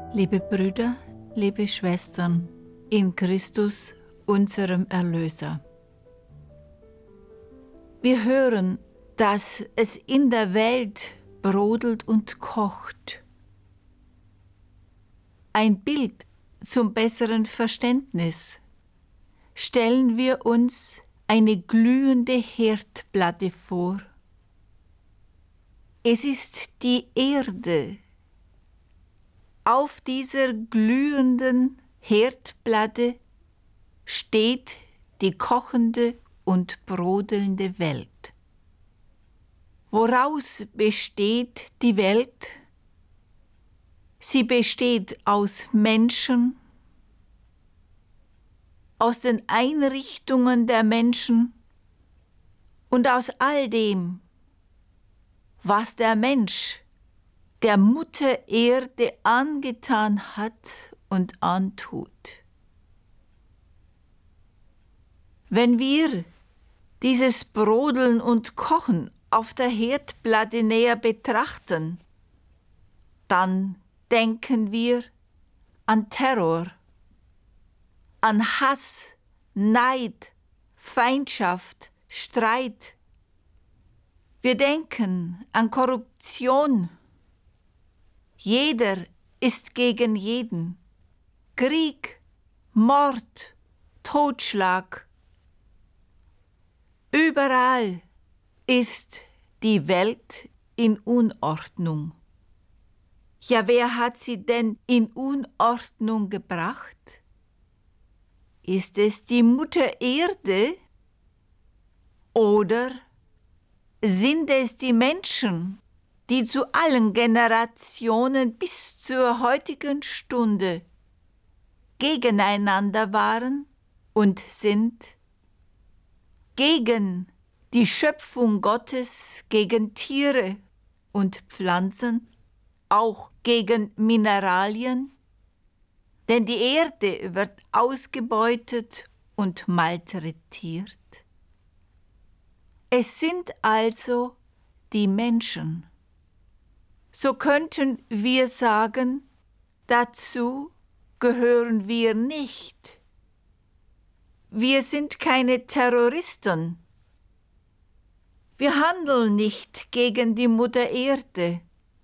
Liebe Brüder, liebe Schwestern, in Christus, unserem Erlöser. Wir hören, dass es in der Welt brodelt und kocht. Ein Bild zum besseren Verständnis. Stellen wir uns eine glühende Herdplatte vor. Es ist die Erde. Auf dieser glühenden Herdplatte steht die kochende und brodelnde Welt. Woraus besteht die Welt? Sie besteht aus Menschen, aus den Einrichtungen der Menschen und aus all dem, was der Mensch der Mutter Erde angetan hat und antut. Wenn wir dieses Brodeln und Kochen auf der Herdplatte näher betrachten, dann denken wir an Terror, an Hass, Neid, Feindschaft, Streit. Wir denken an Korruption. Jeder ist gegen jeden. Krieg, Mord, Totschlag. Überall ist die Welt in Unordnung. Ja, wer hat sie denn in Unordnung gebracht? Ist es die Mutter Erde oder sind es die Menschen, die zu allen Generationen bis zur heutigen Stunde gegeneinander waren und sind, gegen die Schöpfung Gottes, gegen Tiere und Pflanzen, auch gegen Mineralien, denn die Erde wird ausgebeutet und malträtiert. Es sind also die Menschen. So könnten wir sagen, dazu gehören wir nicht. Wir sind keine Terroristen. Wir handeln nicht gegen die Mutter Erde.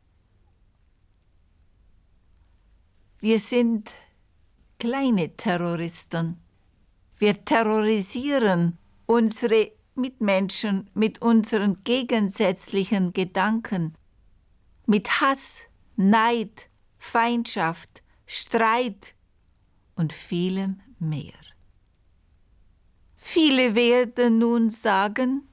Wir sind kleine Terroristen. Wir terrorisieren unsere Mitmenschen mit unseren gegensätzlichen Gedanken, mit Hass, Neid, Feindschaft, Streit und vielem mehr. Viele werden nun sagen,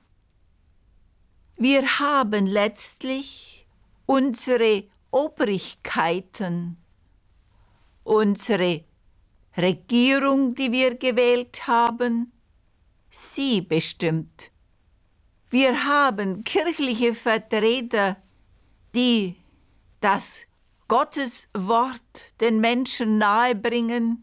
wir haben letztlich unsere Obrigkeiten, unsere Regierung, die wir gewählt haben, sie bestimmt. Wir haben kirchliche Vertreter, die das Gotteswort den Menschen nahebringen.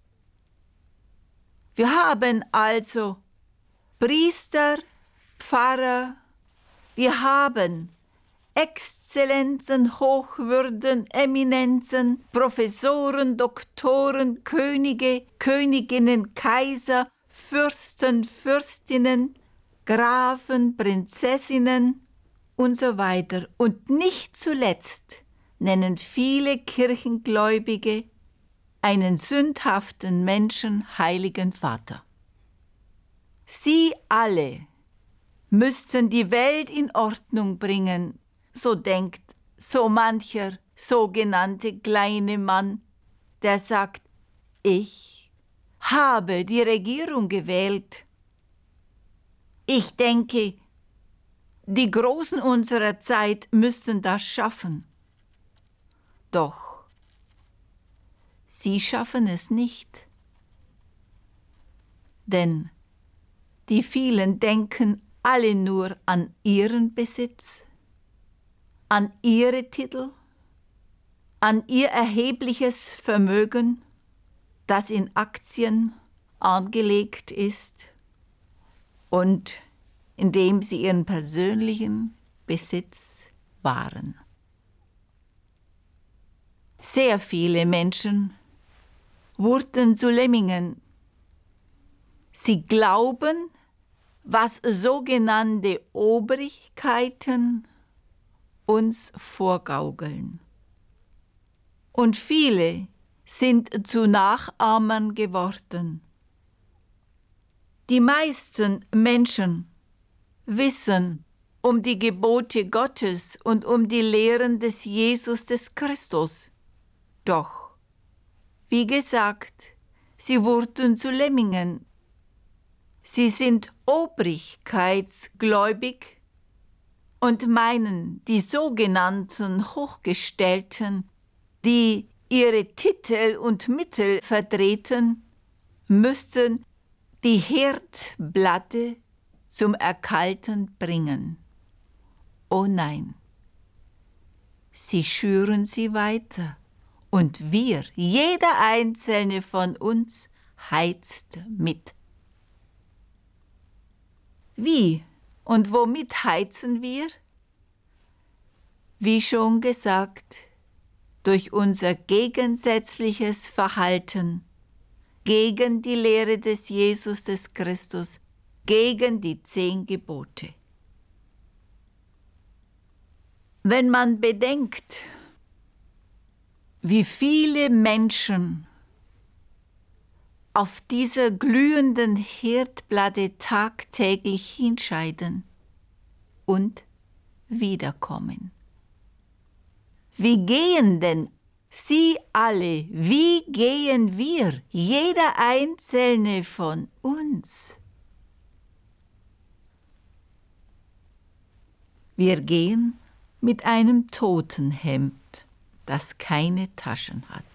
Wir haben also Priester, Pfarrer, wir haben Exzellenzen, Hochwürden, Eminenzen, Professoren, Doktoren, Könige, Königinnen, Kaiser, Fürsten, Fürstinnen, Grafen, Prinzessinnen und so weiter. Und nicht zuletzt nennen viele Kirchengläubige einen sündhaften Menschen Heiligen Vater. Sie alle müssten die Welt in Ordnung bringen, so denkt so mancher sogenannte kleine Mann, der sagt, ich habe die Regierung gewählt. Ich denke, die Großen unserer Zeit müssten das schaffen. Doch sie schaffen es nicht. Denn die vielen denken alle nur an ihren Besitz, an ihre Titel, an ihr erhebliches Vermögen, das in Aktien angelegt ist und in dem sie ihren persönlichen Besitz wahren. Sehr viele Menschen wurden zu Lemmingen. Sie glauben, was sogenannte Obrigkeiten uns vorgaukeln. Und viele sind zu Nachahmern geworden. Die meisten Menschen wissen um die Gebote Gottes und um die Lehren des Jesus des Christus. Doch, wie gesagt, sie wurden zu Lemmingen. Sie sind obrigkeitsgläubig und meinen, die sogenannten Hochgestellten, die ihre Titel und Mittel vertreten, müssten die Herdplatte zum Erkalten bringen. Oh nein, sie schüren sie weiter und wir, jeder einzelne von uns, heizt mit. Wie und womit heizen wir? Wie schon gesagt, durch unser gegensätzliches Verhalten gegen die Lehre des Jesus des Christus, gegen die 10 Gebote. Wenn man bedenkt, wie viele Menschen auf dieser glühenden Herdplatte tagtäglich hinscheiden und wiederkommen. Wie gehen denn Sie alle, wie gehen wir, jeder einzelne von uns? Wir gehen mit einem Totenhemd, das keine Taschen hat.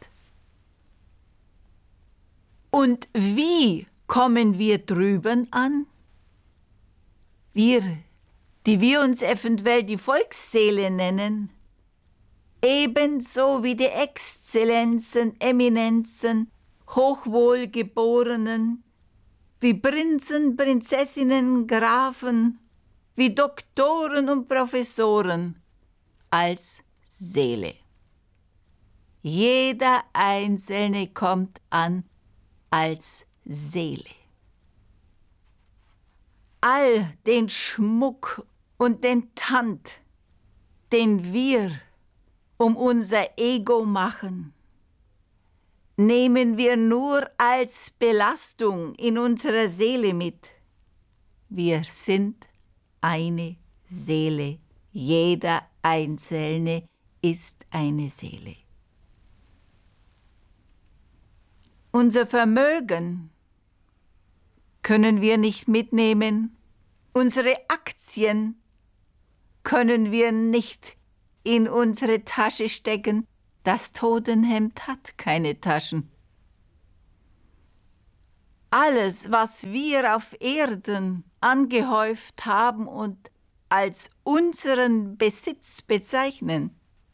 Und wie kommen wir drüben an? Wir, die wir uns eventuell die Volksseele nennen, ebenso wie die Exzellenzen, Eminenzen, Hochwohlgeborenen, wie Prinzen, Prinzessinnen, Grafen, wie Doktoren und Professoren, als Seele. Jeder Einzelne kommt an als Seele. All den Schmuck und den Tand, den wir um unser Ego machen, nehmen wir nur als Belastung in unserer Seele mit. Wir sind eine Seele. Jeder Einzelne ist eine Seele. Unser Vermögen können wir nicht mitnehmen. Unsere Aktien können wir nicht in unsere Tasche stecken. Das Totenhemd hat keine Taschen. Alles, was wir auf Erden angehäuft haben und als unseren Besitz bezeichnen,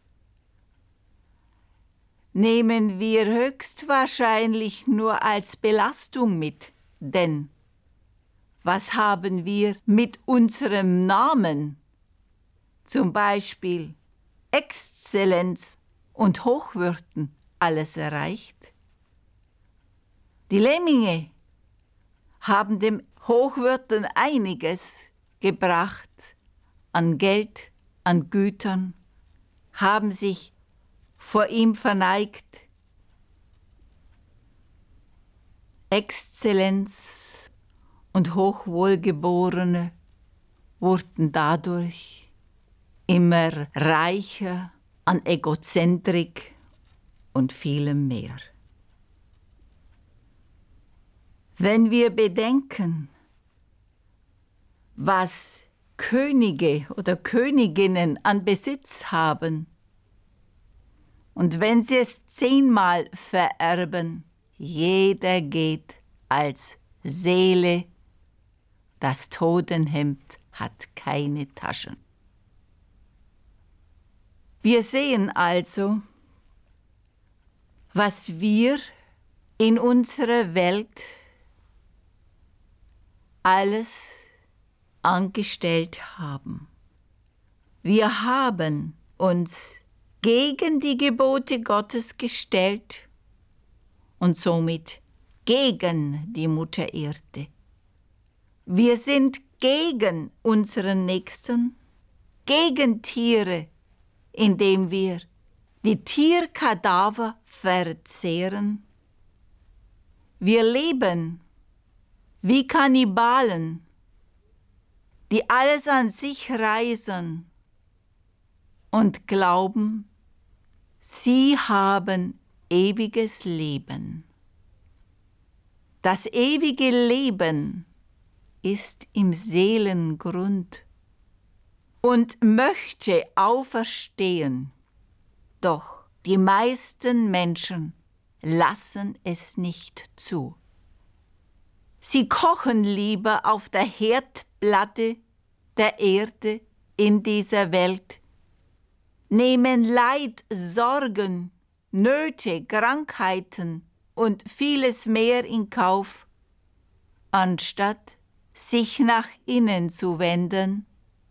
nehmen wir höchstwahrscheinlich nur als Belastung mit. Denn was haben wir mit unserem Namen, zum Beispiel Exzellenz und Hochwürden, alles erreicht? Die Lemminge haben dem Hochwürden einiges gebracht an Geld, an Gütern, haben sich vor ihm verneigt. Exzellenz und Hochwohlgeborene wurden dadurch immer reicher an Egozentrik und vielem mehr. Wenn wir bedenken, was Könige oder Königinnen an Besitz haben, und wenn sie es 10-mal vererben, jeder geht als Seele. Das Totenhemd hat keine Taschen. Wir sehen also, was wir in unserer Welt alles angestellt haben. Wir haben uns gegen die Gebote Gottes gestellt und somit gegen die Mutter Erde. Wir sind gegen unseren Nächsten, gegen Tiere, indem wir die Tierkadaver verzehren. Wir leben wie Kannibalen, die alles an sich reißen und glauben, sie haben ewiges Leben. Das ewige Leben ist im Seelengrund und möchte auferstehen. Doch die meisten Menschen lassen es nicht zu. Sie kochen lieber auf der Herdplatte der Erde in dieser Welt, nehmen Leid, Sorgen, Nöte, Krankheiten und vieles mehr in Kauf, anstatt sich nach innen zu wenden,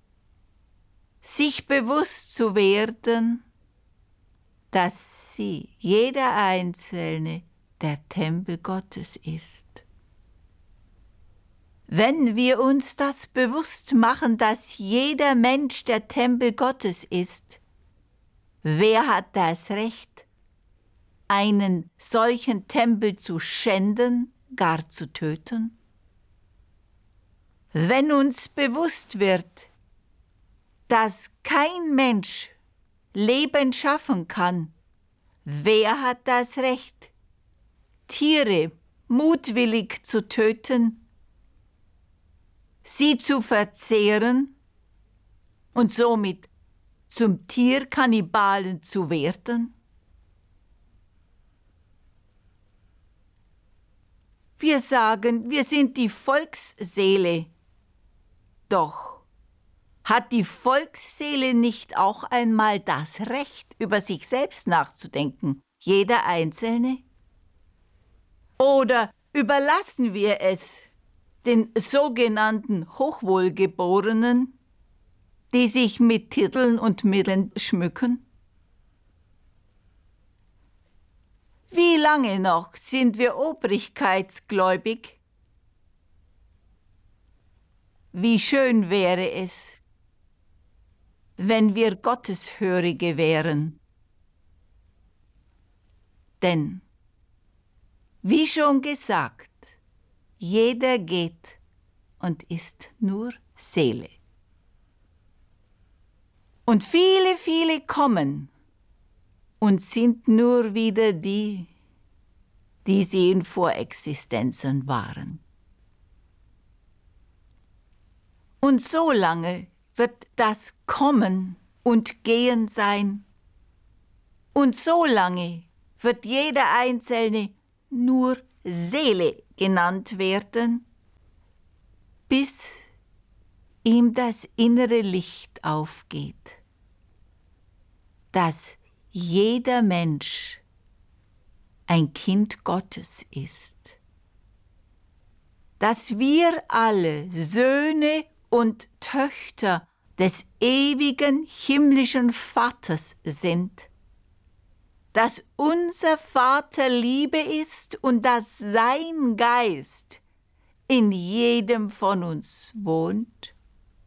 sich bewusst zu werden, dass sie, jeder Einzelne, der Tempel Gottes ist. Wenn wir uns das bewusst machen, dass jeder Mensch der Tempel Gottes ist, wer hat das Recht, einen solchen Tempel zu schänden, gar zu töten? Wenn uns bewusst wird, dass kein Mensch Leben schaffen kann, wer hat das Recht, Tiere mutwillig zu töten, sie zu verzehren und somit zum Tierkannibalen zu werden? Wir sagen, wir sind die Volksseele. Doch hat die Volksseele nicht auch einmal das Recht, über sich selbst nachzudenken, jeder Einzelne? Oder überlassen wir es den sogenannten Hochwohlgeborenen, die sich mit Titeln und Mitteln schmücken? Wie lange noch sind wir obrigkeitsgläubig? Wie schön wäre es, wenn wir Gotteshörige wären. Denn, wie schon gesagt, jeder geht und ist nur Seele. Und viele, viele kommen und sind nur wieder die, die sie in Vorexistenzen waren. Und so lange wird das Kommen und Gehen sein. Und so lange wird jeder Einzelne nur Seele genannt werden, bis ihm das innere Licht aufgeht, dass jeder Mensch ein Kind Gottes ist, dass wir alle Söhne und Töchter des ewigen himmlischen Vaters sind, dass unser Vater Liebe ist und dass sein Geist in jedem von uns wohnt.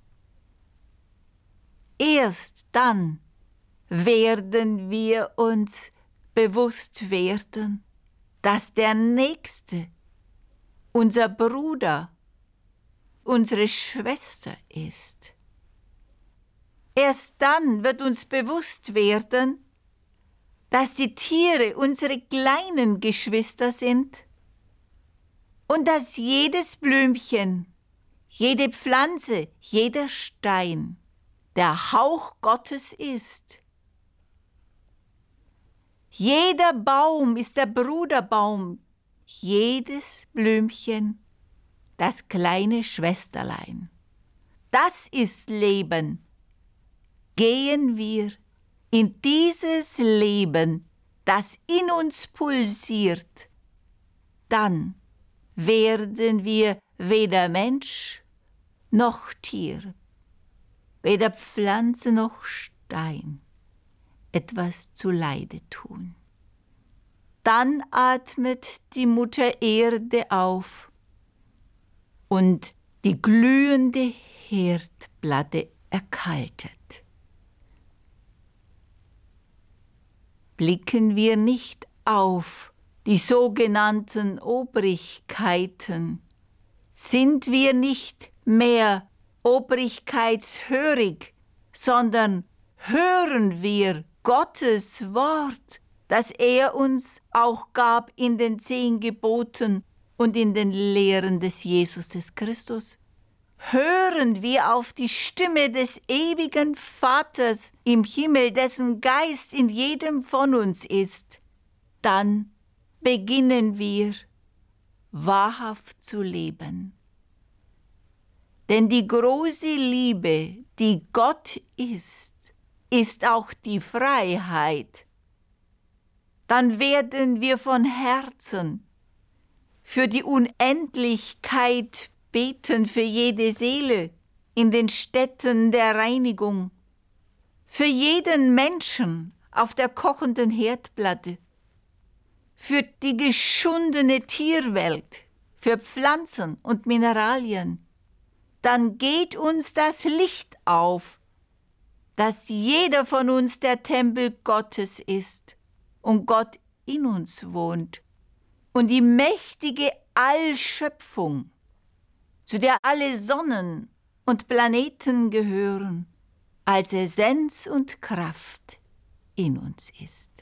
Erst dann werden wir uns bewusst werden, dass der Nächste, unser Bruder, unsere Schwester ist. Erst dann wird uns bewusst werden, dass die Tiere unsere kleinen Geschwister sind und dass jedes Blümchen, jede Pflanze, jeder Stein der Hauch Gottes ist. Jeder Baum ist der Bruderbaum, jedes Blümchen das kleine Schwesterlein. Das ist Leben. Gehen wir in dieses Leben, das in uns pulsiert, dann werden wir weder Mensch noch Tier, weder Pflanze noch Stein. etwas zuleide tun. Dann atmet die Mutter Erde auf und die glühende Herdplatte erkaltet. Blicken wir nicht auf die sogenannten Obrigkeiten, sind wir nicht mehr obrigkeitshörig, sondern hören wir Gottes Wort, das er uns auch gab in den 10 Geboten und in den Lehren des Jesus des Christus. Hören wir auf die Stimme des ewigen Vaters im Himmel, dessen Geist in jedem von uns ist, dann beginnen wir wahrhaft zu leben. Denn die große Liebe, die Gott ist auch die Freiheit. Dann werden wir von Herzen für die Unendlichkeit beten, für jede Seele in den Stätten der Reinigung, für jeden Menschen auf der kochenden Herdplatte, für die geschundene Tierwelt, für Pflanzen und Mineralien. Dann geht uns das Licht auf, dass jeder von uns der Tempel Gottes ist und Gott in uns wohnt und die mächtige Allschöpfung, zu der alle Sonnen und Planeten gehören, als Essenz und Kraft in uns ist.